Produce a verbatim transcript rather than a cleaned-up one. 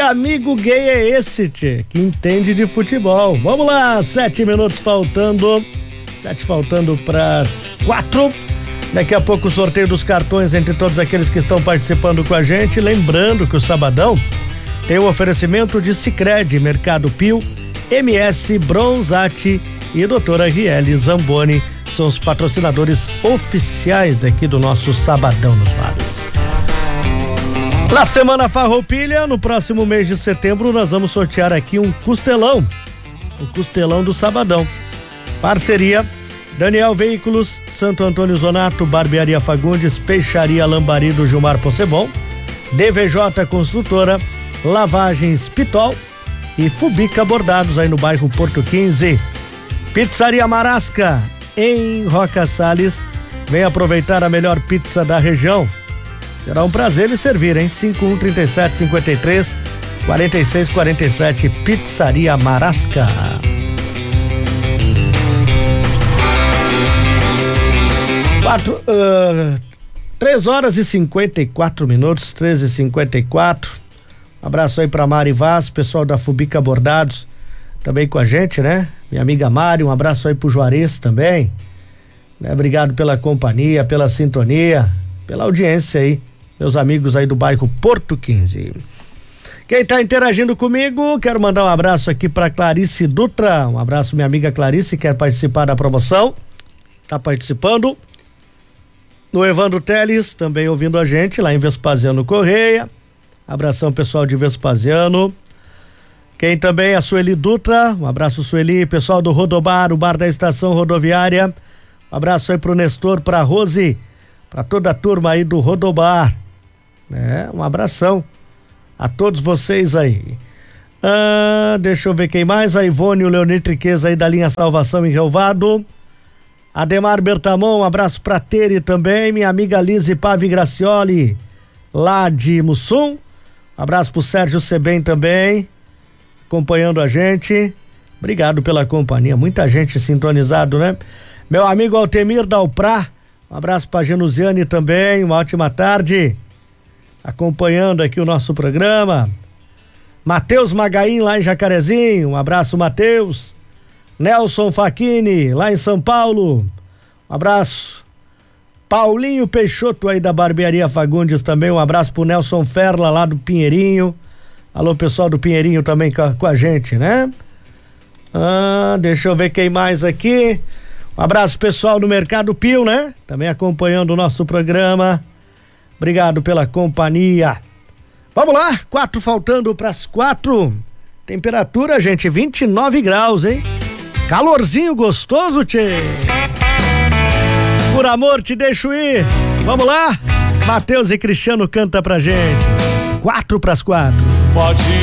amigo gay é esse, tchê, que entende de futebol? Vamos lá, sete minutos faltando, sete faltando para quatro. Daqui a pouco o sorteio dos cartões entre todos aqueles que estão participando com a gente. Lembrando que o sabadão tem o oferecimento de Sicredi, Mercado Pio, M S, Bronzatti e doutora Riele Zamboni. São os patrocinadores oficiais aqui do nosso Sabadão nos Vales. Na Semana Farroupilha, no próximo mês de setembro, nós vamos sortear aqui um costelão, o costelão do Sabadão. Parceria Daniel Veículos, Santo Antônio Zonato, Barbearia Fagundes, Peixaria Lambari do Gilmar Possebon, D V J Construtora, Lavagens Pitol e Fubica Bordados aí no bairro Porto quinze. Pizzaria Marasca, em Roca Salles. Vem aproveitar a melhor pizza da região. Será um prazer lhe servir, hein? cinco um trinta e sete, cinquenta e três, quarenta e seis, quarenta e sete, Pizzaria Marasca. Quatro, uh, três horas e cinquenta e quatro minutos, treze e cinquenta e quatro. Um abraço aí pra Mari Vaz, pessoal da Fubica Bordados, também com a gente, né? Minha amiga Mari, um abraço aí pro Juarez também. Né? Obrigado pela companhia, pela sintonia, pela audiência aí. Meus amigos aí do bairro Porto quinze. Quem tá interagindo comigo, quero mandar um abraço aqui pra Clarice Dutra. Um abraço, minha amiga Clarice, quer participar da promoção. Tá participando. No Evandro Teles, também ouvindo a gente lá em Vespasiano Correia. Abração, pessoal de Vespasiano. Quem também é a Sueli Dutra. Um abraço, Sueli. Pessoal do Rodobar, o bar da estação rodoviária. Um abraço aí pro Nestor, pra Rose, pra toda a turma aí do Rodobar. É, um abração a todos vocês aí. Ah, deixa eu ver quem mais. A Ivone e o Leonir Triqueza aí da linha Salvação em Relvado. Ademar Bertamon, um abraço pra Tere também. Minha amiga Lise Pave Gracioli, lá de Mussum. Um abraço pro Sérgio Sebem também, acompanhando a gente. Obrigado pela companhia. Muita gente sintonizado, né? Meu amigo Altemir Dalprá, um abraço pra Genuziane também. Uma ótima tarde, acompanhando aqui o nosso programa. Matheus Magaim, lá em Jacarezinho. Um abraço, Matheus. Nelson Facchini, lá em São Paulo. Um abraço. Paulinho Peixoto aí da Barbearia Fagundes também. Um abraço pro Nelson Ferla lá do Pinheirinho. Alô, pessoal do Pinheirinho também com a, com a gente, né? Ah, deixa eu ver quem mais aqui. Um abraço, pessoal do Mercado Pio, né? Também acompanhando o nosso programa. Obrigado pela companhia. Vamos lá, quatro faltando pras quatro. Temperatura, gente, vinte e nove graus, hein? Calorzinho gostoso, tchê. Por amor, te deixo ir. Vamos lá? Matheus e Cristiano canta pra gente. Quatro pras quatro. Pode